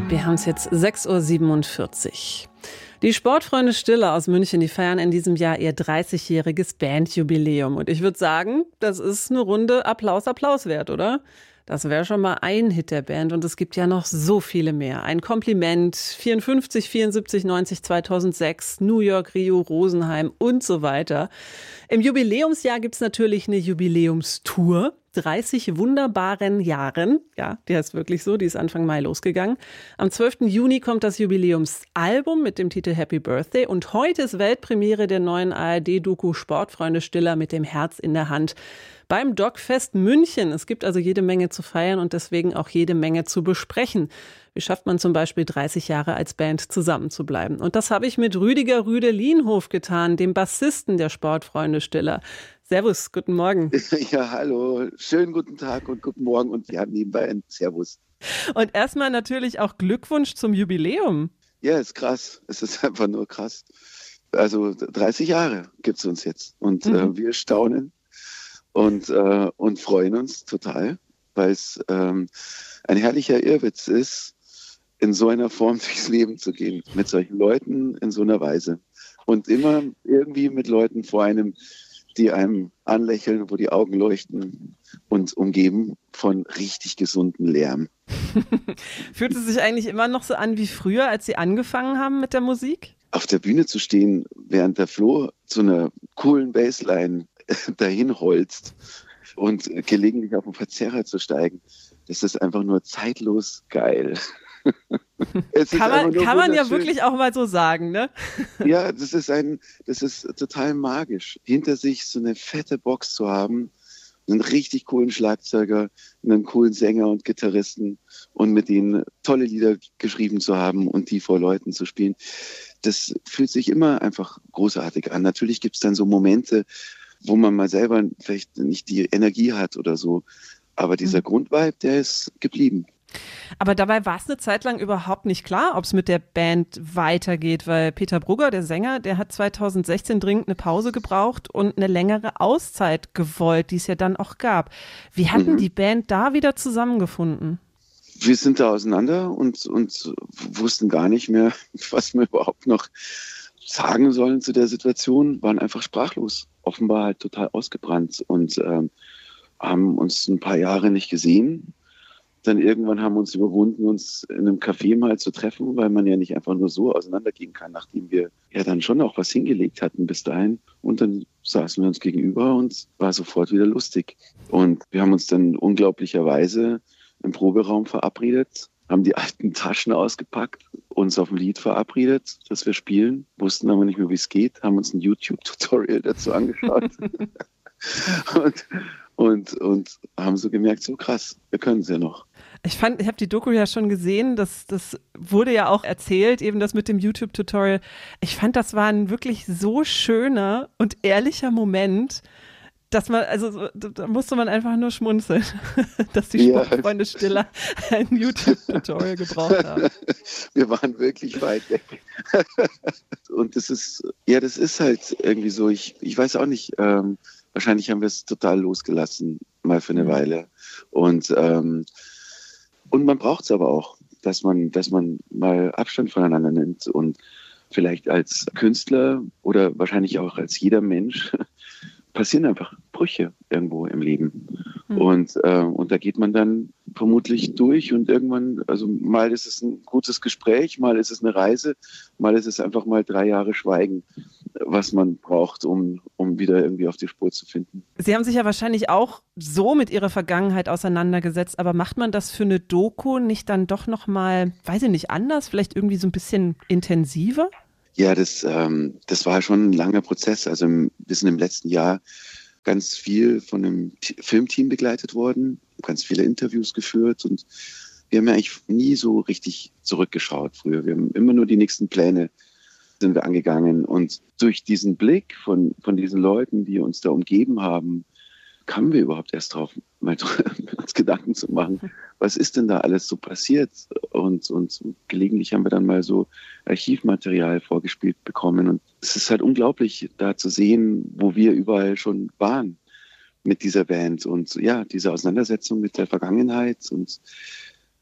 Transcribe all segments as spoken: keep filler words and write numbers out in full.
Wir haben es jetzt sechs Uhr siebenundvierzig. Die Sportfreunde Stiller aus München, die feiern in diesem Jahr ihr dreißigjähriges Bandjubiläum. Und ich würde sagen, das ist eine Runde Applaus, Applaus wert, oder? Das wäre schon mal ein Hit der Band und es gibt ja noch so viele mehr. Ein Kompliment, vierundfünfzig, vierundsiebzig, neunzig, zweitausendsechs, New York, Rio, Rosenheim und so weiter. Im Jubiläumsjahr gibt's natürlich eine Jubiläumstour. dreißig wunderbaren Jahren. Ja, die heißt wirklich so, die ist Anfang Mai losgegangen. Am zwölften Juni kommt das Jubiläumsalbum mit dem Titel Happy Birthday und heute ist Weltpremiere der neuen A R D-Doku Sportfreunde Stiller mit dem Herz in der Hand beim Dogfest München. Es gibt also jede Menge zu feiern und deswegen auch jede Menge zu besprechen. Wie schafft man zum Beispiel dreißig Jahre als Band zusammenzubleiben? Und das habe ich mit Rüdiger Rüde-Lienhof getan, dem Bassisten der Sportfreunde Stiller. Servus, guten Morgen. Ja, hallo, schönen guten Tag und guten Morgen und wir haben nebenbei ein Servus. Und erstmal natürlich auch Glückwunsch zum Jubiläum. Ja, ist krass, es ist einfach nur krass. Also dreißig Jahre gibt es uns jetzt und mhm. äh, wir staunen und, äh, und freuen uns total, weil es ähm, ein herrlicher Irrwitz ist, in so einer Form durchs Leben zu gehen, mit solchen Leuten in so einer Weise und immer irgendwie mit Leuten vor einem, die einem anlächeln, wo die Augen leuchten und umgeben von richtig gesundem Lärm. Fühlt es sich eigentlich immer noch so an wie früher, als Sie angefangen haben mit der Musik? Auf der Bühne zu stehen, während der Flo zu einer coolen Bassline dahin holzt und gelegentlich auf den Verzerrer zu steigen, das ist einfach nur zeitlos geil. Kann man, kann man ja wirklich auch mal so sagen, ne? Ja, das ist ein, das ist total magisch. Hinter sich so eine fette Box zu haben, einen richtig coolen Schlagzeuger, einen coolen Sänger und Gitarristen und mit denen tolle Lieder geschrieben zu haben und die vor Leuten zu spielen. Das fühlt sich immer einfach großartig an. Natürlich gibt es dann so Momente, wo man mal selber vielleicht nicht die Energie hat oder so. Aber dieser mhm. Grundvibe, der ist geblieben. Aber dabei war es eine Zeit lang überhaupt nicht klar, ob es mit der Band weitergeht, weil Peter Brugger, der Sänger, der hat zweitausendsechzehn dringend eine Pause gebraucht und eine längere Auszeit gewollt, die es ja dann auch gab. Wie hat denn mhm. die Band da wieder zusammengefunden? Wir sind da auseinander und, und wussten gar nicht mehr, was wir überhaupt noch sagen sollen zu der Situation, waren einfach sprachlos, offenbar halt total ausgebrannt und ähm, haben uns ein paar Jahre nicht gesehen. Dann irgendwann haben wir uns überwunden, uns in einem Café mal zu treffen, weil man ja nicht einfach nur so auseinandergehen kann, nachdem wir ja dann schon auch was hingelegt hatten bis dahin. Und dann saßen wir uns gegenüber und war sofort wieder lustig. Und wir haben uns dann unglaublicherweise im Proberaum verabredet, haben die alten Taschen ausgepackt, uns auf ein Lied verabredet, das wir spielen, wussten aber nicht mehr, wie es geht, haben uns ein YouTube-Tutorial dazu angeschaut. und, und, und haben so gemerkt, so krass, wir können es ja noch. Ich fand, ich habe die Doku ja schon gesehen, das, das wurde ja auch erzählt, eben das mit dem YouTube-Tutorial. Ich fand, das war ein wirklich so schöner und ehrlicher Moment, dass man, also da musste man einfach nur schmunzeln, dass die ja. Sportfreunde Stiller ein YouTube-Tutorial gebraucht haben. Wir waren wirklich weit weg. Und das ist, ja, das ist halt irgendwie so, ich, ich weiß auch nicht, ähm, wahrscheinlich haben wir es total losgelassen, mal für eine mhm. Weile. Und, ähm, und man braucht es aber auch, dass man, dass man mal Abstand voneinander nimmt und vielleicht als Künstler oder wahrscheinlich auch als jeder Mensch passieren einfach Brüche irgendwo im Leben. Mhm. Und, äh, und da geht man dann vermutlich durch und irgendwann, also mal ist es ein gutes Gespräch, mal ist es eine Reise, mal ist es einfach mal drei Jahre Schweigen, was man braucht, um, um wieder irgendwie auf die Spur zu finden. Sie haben sich ja wahrscheinlich auch so mit Ihrer Vergangenheit auseinandergesetzt, aber macht man das für eine Doku nicht dann doch nochmal, weiß ich nicht, anders, vielleicht irgendwie so ein bisschen intensiver? Ja, das, ähm, das war schon ein langer Prozess. Also im, wir sind im letzten Jahr ganz viel von einem T- Filmteam begleitet worden, ganz viele Interviews geführt und wir haben ja eigentlich nie so richtig zurückgeschaut früher. Wir haben immer nur die nächsten Pläne sind wir angegangen und durch diesen Blick von, von diesen Leuten, die uns da umgeben haben, kamen wir überhaupt erst drauf, mal uns Gedanken zu machen, was ist denn da alles so passiert? Und, und gelegentlich haben wir dann mal so Archivmaterial vorgespielt bekommen. Und es ist halt unglaublich, da zu sehen, wo wir überall schon waren mit dieser Band. Und ja, diese Auseinandersetzung mit der Vergangenheit und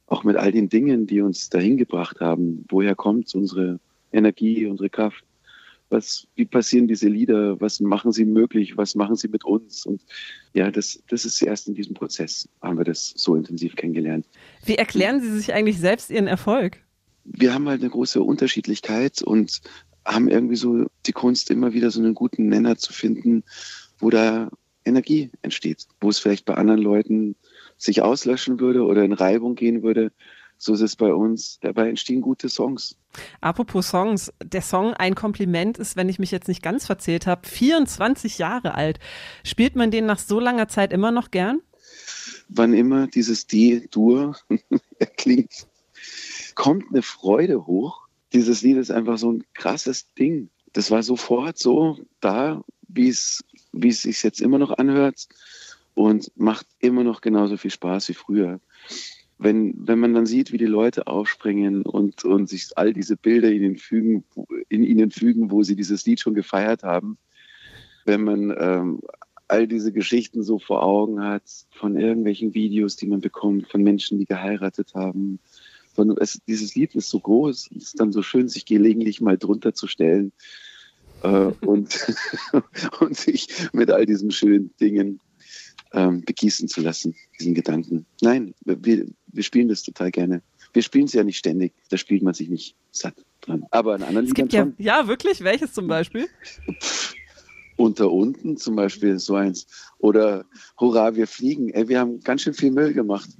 auch mit all den Dingen, die uns dahin gebracht haben. Woher kommt unsere Energie, unsere Kraft? Was, wie passieren diese Lieder? Was machen sie möglich? Was machen sie mit uns? Und ja, das, das ist erst in diesem Prozess, haben wir das so intensiv kennengelernt. Wie erklären Sie sich eigentlich selbst Ihren Erfolg? Wir haben halt eine große Unterschiedlichkeit und haben irgendwie so die Kunst, immer wieder so einen guten Nenner zu finden, wo da Energie entsteht, wo es vielleicht bei anderen Leuten sich auslöschen würde oder in Reibung gehen würde. So ist es bei uns. Dabei entstehen gute Songs. Apropos Songs, der Song Ein Kompliment ist, wenn ich mich jetzt nicht ganz verzählt habe, vierundzwanzig Jahre alt. Spielt man den nach so langer Zeit immer noch gern? Wann immer dieses D-Dur erklingt, kommt eine Freude hoch. Dieses Lied ist einfach so ein krasses Ding. Das war sofort so da, wie es, wie es sich jetzt immer noch anhört und macht immer noch genauso viel Spaß wie früher. Wenn, wenn man dann sieht, wie die Leute aufspringen und, und sich all diese Bilder in ihnen fügen, in ihnen fügen, wo sie dieses Lied schon gefeiert haben, wenn man ähm, all diese Geschichten so vor Augen hat, von irgendwelchen Videos, die man bekommt, von Menschen, die geheiratet haben. Von, es, dieses Lied ist so groß, es ist dann so schön, sich gelegentlich mal drunter zu stellen äh, und, und sich mit all diesen schönen Dingen ähm, begießen zu lassen, diesen Gedanken. Nein, wir, wir spielen das total gerne. Wir spielen es ja nicht ständig, da spielt man sich nicht satt dran. Aber an anderen es Liedern gibt ja, schon. Ja, wirklich? Welches zum Beispiel? Pff, unter unten zum Beispiel so eins. Oder Hurra, wir fliegen. Ey, wir haben ganz schön viel Müll gemacht.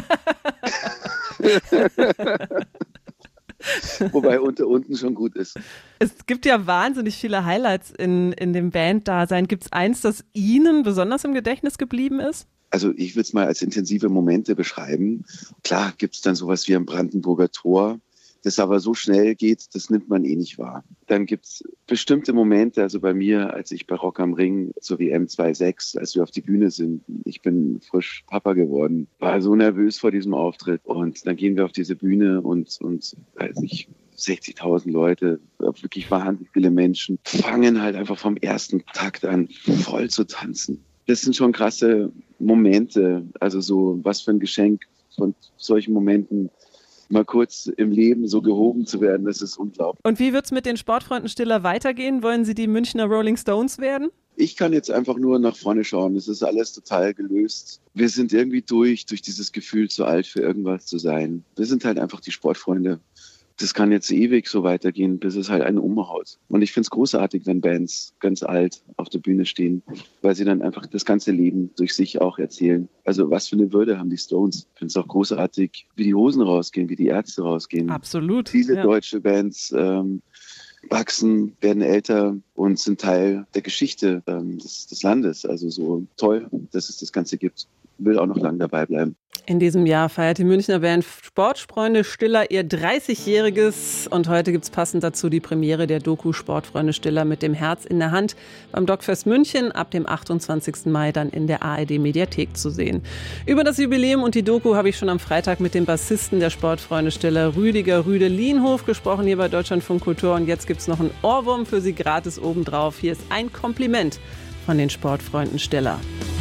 Wobei unter unten schon gut ist. Es gibt ja wahnsinnig viele Highlights in, in dem Banddasein. Gibt es eins, das Ihnen besonders im Gedächtnis geblieben ist? Also ich würde es mal als intensive Momente beschreiben. Klar gibt es dann sowas wie am Brandenburger Tor, das aber so schnell geht, das nimmt man eh nicht wahr. Dann gibt es bestimmte Momente, also bei mir, als ich bei Rock am Ring zur W M zwei Komma sechs, als wir auf die Bühne sind, ich bin frisch Papa geworden, war so nervös vor diesem Auftritt und dann gehen wir auf diese Bühne und, und weiß ich, sechzigtausend Leute, wirklich wahnsinnig viele Menschen, fangen halt einfach vom ersten Takt an voll zu tanzen. Das sind schon krasse Momente, also so was für ein Geschenk von solchen Momenten, mal kurz im Leben so gehoben zu werden, das ist unglaublich. Und wie wird es mit den Sportfreunden Stiller weitergehen? Wollen Sie die Münchner Rolling Stones werden? Ich kann jetzt einfach nur nach vorne schauen. Es ist alles total gelöst. Wir sind irgendwie durch, durch dieses Gefühl, zu alt für irgendwas zu sein. Wir sind halt einfach die Sportfreunde. Das kann jetzt ewig so weitergehen, bis es halt einen umhaut. Und ich finde es großartig, wenn Bands ganz alt auf der Bühne stehen, weil sie dann einfach das ganze Leben durch sich auch erzählen. Also was für eine Würde haben die Stones. Ich finde es auch großartig, wie die Hosen rausgehen, wie die Ärzte rausgehen. Absolut. Viele ja. deutsche Bands ähm, wachsen, werden älter und sind Teil der Geschichte ähm, des, des Landes. Also so toll, dass es das Ganze gibt. Will auch noch lange dabei bleiben. In diesem Jahr feiert die Münchner Band Sportfreunde Stiller ihr dreißigjähriges und heute gibt es passend dazu die Premiere der Doku Sportfreunde Stiller mit dem Herz in der Hand beim Dogfest München ab dem achtundzwanzigsten Mai dann in der A R D-Mediathek zu sehen. Über das Jubiläum und die Doku habe ich schon am Freitag mit dem Bassisten der Sportfreunde Stiller, Rüdiger Rüde Lienhof, gesprochen hier bei Deutschlandfunk Kultur und jetzt gibt es noch einen Ohrwurm für Sie gratis obendrauf. Hier ist ein Kompliment von den Sportfreunden Stiller.